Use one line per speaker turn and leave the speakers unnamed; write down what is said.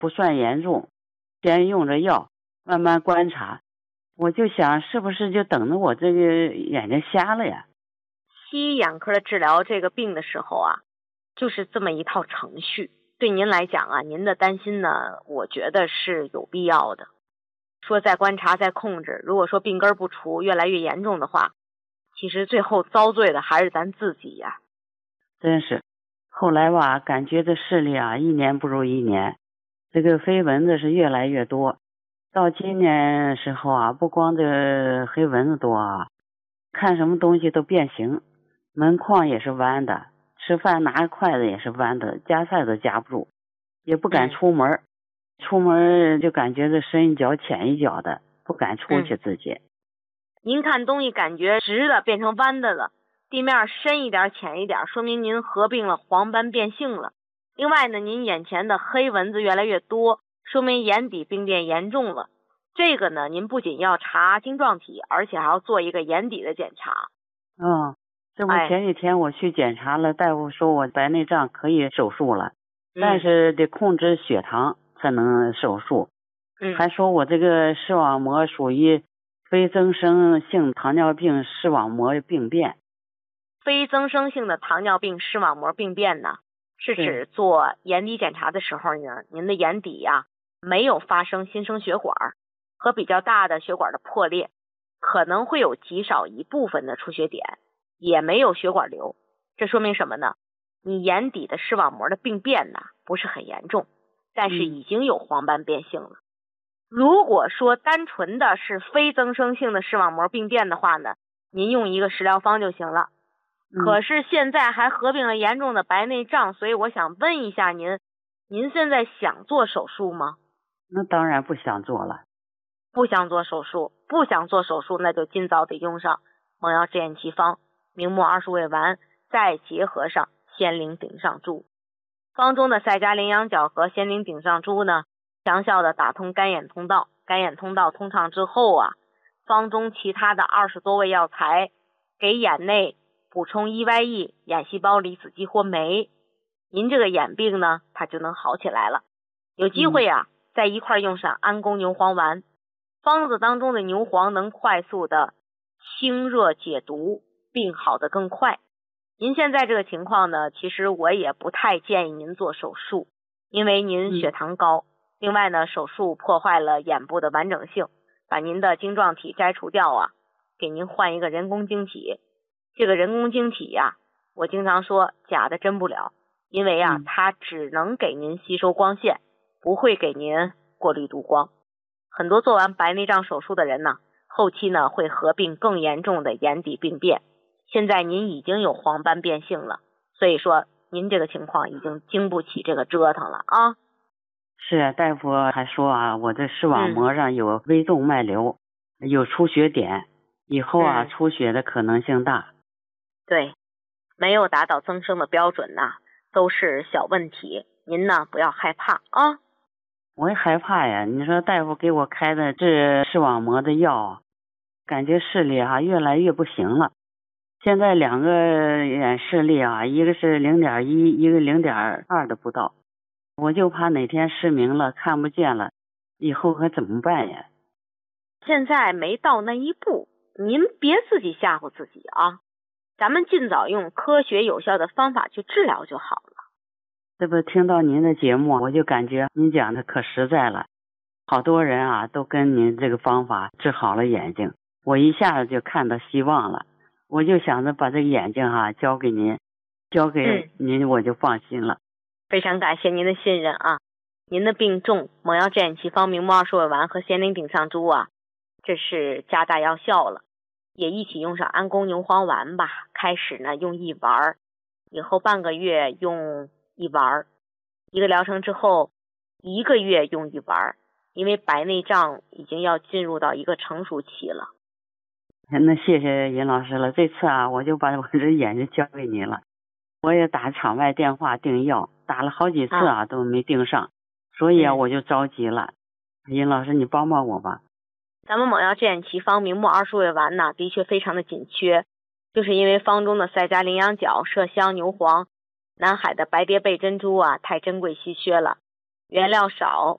不算严重，先用着药，慢慢观察。我就想是不是就等着我这个眼睛瞎了呀？
西医眼科的治疗这个病的时候啊，就是这么一套程序。对您来讲啊，您的担心呢，我觉得是有必要的。说再观察再控制，如果说病根不除，越来越严重的话，其实最后遭罪的还是咱自己呀。
真是，后来吧，感觉这视力啊，一年不如一年，这个飞蚊子是越来越多。到今年时候啊，不光这黑蚊子多啊，看什么东西都变形，门框也是弯的，吃饭拿筷子也是弯的，夹菜都夹不住，也不敢出门。出门就感觉这深一脚浅一脚的，不敢出去自己。
您看东西感觉直的变成弯的了，地面深一点浅一点，说明您合并了黄斑变性了。另外呢，您眼前的黑蚊子越来越多，说明眼底病变严重了。这个呢，您不仅要查晶状体，而且还要做一个眼底的检查。
这不前几天我去检查了，大夫说我白内障可以手术了，但是得控制血糖才能手术。还说我这个视网膜属于非增生性糖尿病视网膜病变。
非增生性的糖尿病视网膜病变呢，是指做眼底检查的时候呢，您的眼底呀没有发生新生血管和比较大的血管的破裂，可能会有极少一部分的出血点，也没有血管瘤。这说明什么呢？你眼底的视网膜的病变呢不是很严重，但是已经有黄斑变性了。如果说单纯的是非增生性的视网膜病变的话呢，您用一个食疗方就行了。可是现在还合并了严重的白内障，所以我想问一下您现在想做手术吗？
那当然不想做了。
不想做手术，那就尽早得用上蒙药制眼奇方、明目20味丸，再结合上仙灵顶上珠。方中的赛迦羚羊角和仙灵顶上珠呢，强效的打通干眼通道，干眼通道通畅之后啊，方中其他的20多味药材给眼内补充 EYE 眼细胞离子激活酶，您这个眼病呢它就能好起来了。有机会啊再一块用上安宫牛黄丸，方子当中的牛黄能快速的清热解毒，病好的更快。您现在这个情况呢，其实我也不太建议您做手术，因为您血糖高，另外呢手术破坏了眼部的完整性，把您的晶状体摘除掉啊，给您换一个人工晶体。这个人工晶体呀，我经常说假的真不了，因为啊它只能给您吸收光线，不会给您过滤度光。很多做完白内障手术的人呢，后期呢会合并更严重的眼底病变。现在您已经有黄斑变性了，所以说您这个情况已经经不起这个折腾了啊。
是，大夫还说啊，我这视网膜上有微动脉瘤，有出血点，以后啊出血的可能性大。
对，没有达到增生的标准呐，都是小问题，您呢不要害怕啊。
我也害怕呀，你说大夫给我开的治视网膜的药，感觉视力啊越来越不行了。现在2个眼视力啊，一个是0.1，一个0.2都不到。我就怕哪天失明了，看不见了，以后可怎么办呀？
现在没到那一步，您别自己吓唬自己啊。咱们尽早用科学有效的方法去治疗就好了。
这不听到您的节目，我就感觉您讲的可实在了，好多人啊都跟您这个方法治好了眼睛，我一下子就看到希望了。我就想着把这个眼睛交给您，我就放心了。
非常感谢您的信任啊！您的病重，蒙药制眼奇方、明目20味丸和仙灵顶上珠啊，这是加大药效了。也一起用上安宫牛黄丸吧，开始呢用1丸，以后半个月用1丸，1个疗程之后1个月用1丸，因为白内障已经要进入到一个成熟期了。
那谢谢尹老师了，这次啊我就把我这眼睛交给您了。我也打场外电话订药，打了好几次都没订上，所以我就着急了。尹老师你帮帮我吧。
咱们蒙药制眼奇方、明目20味丸呢的确非常的紧缺，就是因为方中的赛迦羚羊角、麝香、牛黄、南海的白蝶贝珍珠啊太珍贵稀缺了，原料少，